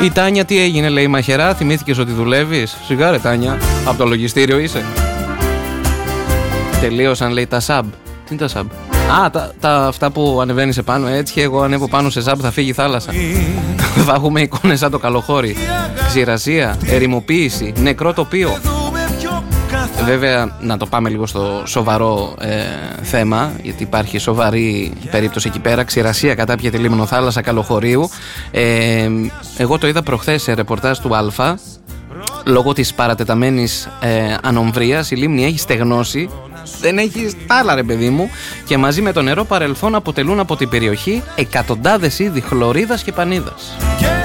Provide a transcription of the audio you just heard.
Η Τάνια τι έγινε, λέει, μαχαιρά, θυμήθηκες ότι δουλεύεις? Σιγά ρε Τάνια, από το λογιστήριο είσαι? Τελείωσαν, λέει, τα σαμπ. Τι είναι τα σαμπ? Αυτά που ανεβαίνεις επάνω, έτσι, και εγώ ανέβω πάνω σε σαμπ, θα φύγει η θάλασσα. Θα έχουμε εικόνες σαν το Καλοχώρι. Ξηρασία, ερημοποίηση, νεκρό τοπίο. Βέβαια, να το πάμε λίγο στο σοβαρό θέμα, γιατί υπάρχει σοβαρή περίπτωση εκεί πέρα. Ξηρασία κατάπιε τη λίμνο θάλασσα Καλοχωρίου. Εγώ το είδα προχθές σε ρεπορτάζ του Αλφα. Λόγω της παρατεταμένης ανομβρίας η λίμνη έχει στεγνώσει. Δεν έχει στάλα, ρε παιδί μου, και μαζί με το νερό παρελθόν αποτελούν από την περιοχή εκατοντάδες είδη χλωρίδας και πανίδας.